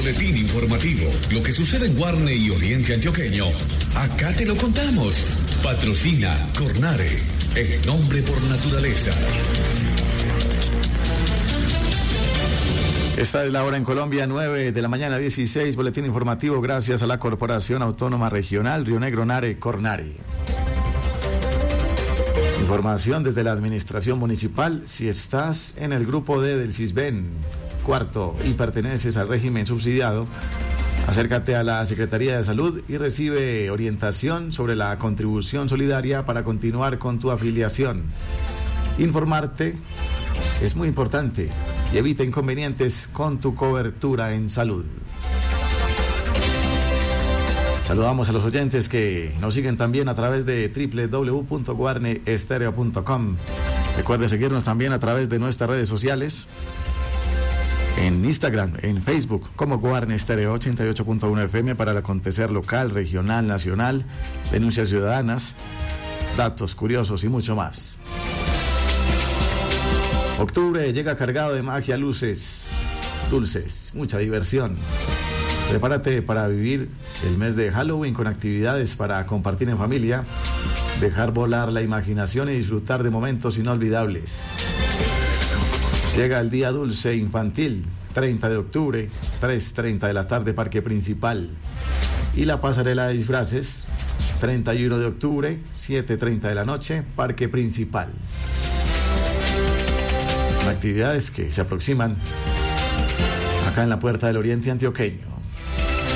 Boletín informativo. Lo que sucede en Guarne y Oriente Antioqueño. Acá te lo contamos. Patrocina Cornare, el nombre por naturaleza. Esta es la hora en Colombia, 9 de la mañana, 16, boletín informativo gracias a la Corporación Autónoma Regional Río Negro Nare, Cornare. Información desde la Administración Municipal: si estás en el grupo D del CISBEN, cuarto, y perteneces al régimen subsidiado, acércate a la Secretaría de Salud y recibe orientación sobre la contribución solidaria para continuar con tu afiliación. Informarte es muy importante y evita inconvenientes con tu cobertura en salud. Saludamos a los oyentes que nos siguen también a través de www.guarneestereo.com. Recuerde seguirnos también a través de nuestras redes sociales, en Instagram, en Facebook, como Guarne Estéreo 88.1 FM para el acontecer local, regional, nacional, denuncias ciudadanas, datos curiosos y mucho más. Octubre llega cargado de magia, luces, dulces, mucha diversión. Prepárate para vivir el mes de Halloween con actividades para compartir en familia, dejar volar la imaginación y disfrutar de momentos inolvidables. Llega el Día Dulce Infantil, 30 de octubre, 3:30 de la tarde, Parque Principal. Y la pasarela de disfraces, 31 de octubre, 7:30 de la noche, Parque Principal. Actividades que se aproximan acá en la Puerta del Oriente Antioqueño.